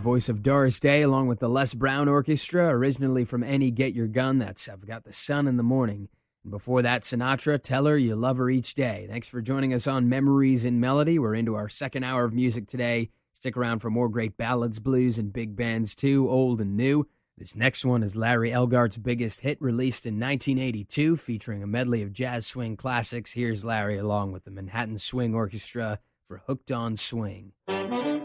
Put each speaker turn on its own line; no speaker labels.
voice of Doris Day, along with the Les Brown Orchestra, originally from Any Get Your Gun. That's I've Got the Sun in the Morning. And before that, Sinatra, Tell Her You Love Her Each Day. Thanks for joining us on Memories in Melody. We're into our second hour of music today. Stick around for more great ballads, blues, and big bands too, old and new. This next one is Larry Elgart's biggest hit, released in 1982, featuring a medley of jazz swing classics. Here's Larry along with the Manhattan Swing Orchestra for Hooked on Swing.